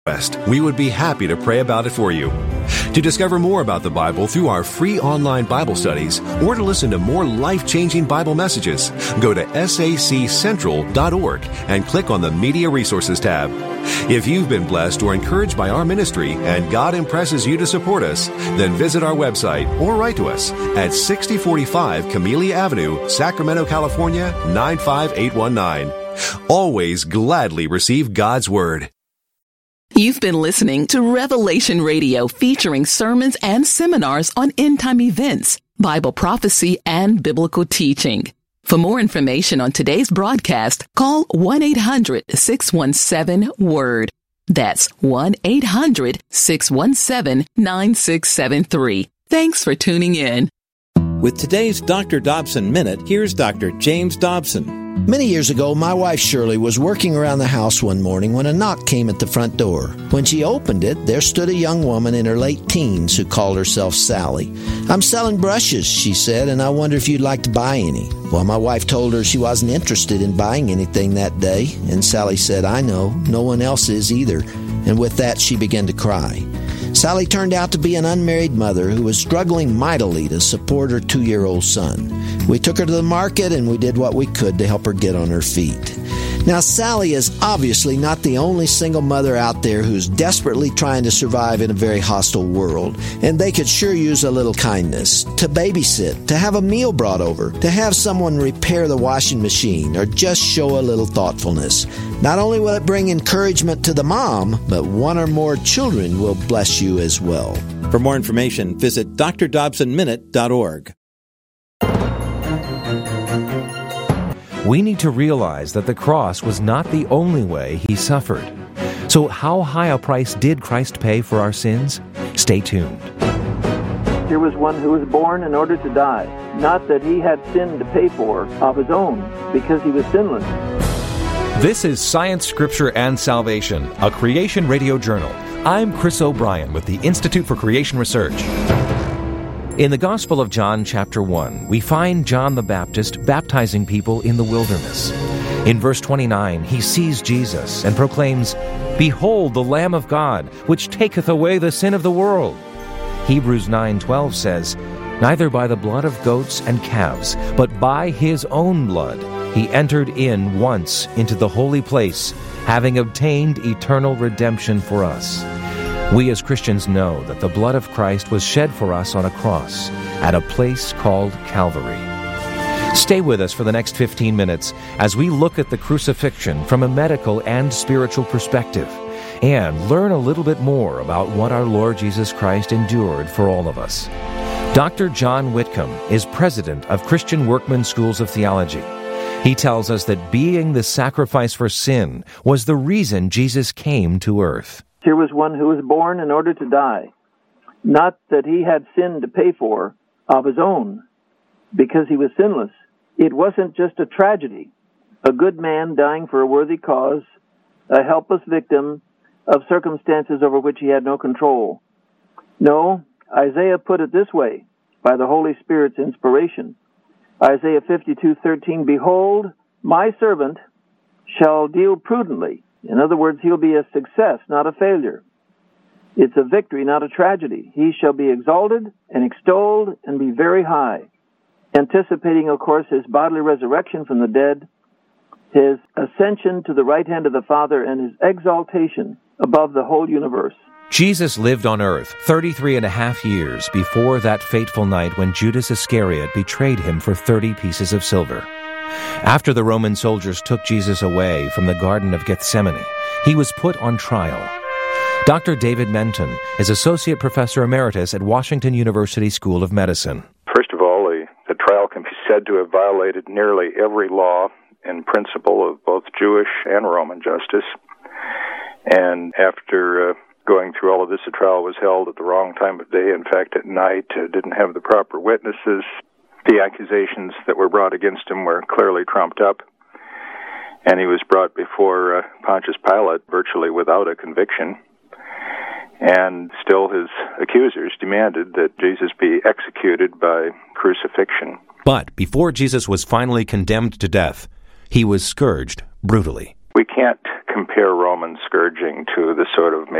we would be happy to pray about it for you. To discover more about the Bible through our free online Bible studies or to listen to more life-changing Bible messages, go to saccentral.org and click on the Media Resources tab. If you've been blessed or encouraged by our ministry and God impresses you to support us, then visit our website or write to us at 6045 Camellia Avenue, Sacramento, California, 95819. Always gladly receive God's Word. You've been listening to Revelation Radio, featuring sermons and seminars on end-time events, Bible prophecy, and biblical teaching. For more information on today's broadcast, call 1-800-617-WORD. That's 1-800-617-9673. Thanks for tuning in. With today's Dr. Dobson Minute, here's Dr. James Dobson. Many years ago, my wife Shirley was working around the house one morning when a knock came at the front door. When she opened it, there stood a young woman in her late teens who called herself Sally. "I'm selling brushes," she said, "and I wonder if you'd like to buy any." Well, my wife told her she wasn't interested in buying anything that day, and Sally said, "I know, no one else is either." And with that, she began to cry. Sally turned out to be an unmarried mother who was struggling mightily to support her 2-year-old son. We took her to the market and we did what we could to help her get on her feet. Now, Sally is obviously not the only single mother out there who's desperately trying to survive in a very hostile world, and they could sure use a little kindness. To babysit, to have a meal brought over, to have someone repair the washing machine, or just show a little thoughtfulness. Not only will it bring encouragement to the mom, but one or more children will bless you as well. For more information, visit drdobsonminute.org. We need to realize that the cross was not the only way he suffered. So how high a price did Christ pay for our sins? Stay tuned. Here was one who was born in order to die, not that he had sin to pay for of his own, because he was sinless. This is Science, Scripture, and Salvation, a Creation Radio Journal. I'm Chris O'Brien with the Institute for Creation Research. In the Gospel of John, chapter 1, we find John the Baptist baptizing people in the wilderness. In verse 29, he sees Jesus and proclaims, "Behold the Lamb of God, which taketh away the sin of the world." Hebrews 9:12 says, "Neither by the blood of goats and calves, but by his own blood, he entered in once into the holy place, having obtained eternal redemption for us." We as Christians know that the blood of Christ was shed for us on a cross at a place called Calvary. Stay with us for the next 15 minutes as we look at the crucifixion from a medical and spiritual perspective and learn a little bit more about what our Lord Jesus Christ endured for all of us. Dr. John Whitcomb is president of Christian Workman Schools of Theology. He tells us that being the sacrifice for sin was the reason Jesus came to earth. Here was one who was born in order to die, not that he had sin to pay for of his own, because he was sinless. It wasn't just a tragedy, a good man dying for a worthy cause, a helpless victim of circumstances over which he had no control. No, Isaiah put it this way, by the Holy Spirit's inspiration. Isaiah 52:13, "Behold, my servant shall deal prudently." In other words, he'll be a success, not a failure. It's a victory, not a tragedy. He shall be exalted and extolled and be very high. Anticipating, of course, his bodily resurrection from the dead, his ascension to the right hand of the Father, and his exaltation above the whole universe. Jesus lived on earth 33 and a half years before that fateful night when Judas Iscariot betrayed him for 30 pieces of silver. After the Roman soldiers took Jesus away from the Garden of Gethsemane, he was put on trial. Dr. David Menton is Associate Professor Emeritus at Washington University School of Medicine. First of all, the trial can be said to have violated nearly every law and principle of both Jewish and Roman justice. And after going through all of this, the trial was held at the wrong time of day. In fact, at night, didn't have the proper witnesses. The accusations that were brought against him were clearly trumped up, and he was brought before Pontius Pilate virtually without a conviction. And still his accusers demanded that Jesus be executed by crucifixion. But before Jesus was finally condemned to death, he was scourged brutally. We can't compare Roman scourging to the sort of